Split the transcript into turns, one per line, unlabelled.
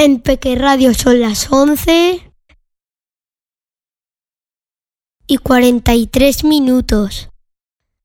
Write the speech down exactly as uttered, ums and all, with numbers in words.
En Peque Radio son las once y cuarenta y tres minutos.